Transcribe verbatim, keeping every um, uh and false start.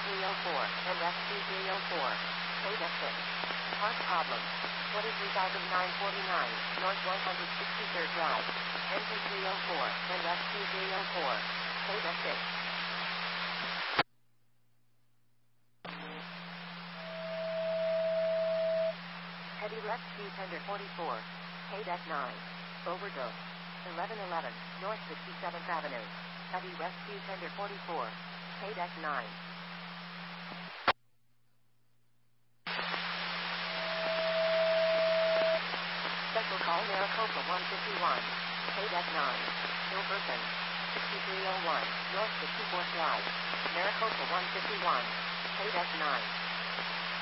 three oh four, and rescue three oh four. K deck six. Park problem. twenty-three thousand nine hundred forty-nine, North one hundred sixty-third Drive. Engine three oh four, and rescue three oh four. K deck six. Heavy rescue tender forty-four. K deck nine. Overdose. eleven eleven, North sixty-seventh Avenue. Heavy rescue tender forty-four. K deck nine. Special call Maricopa one fifty-one. K deck nine. Hilberton. sixty-three oh one, North sixty-fourth Drive. Maricopa one fifty-one. K deck nine.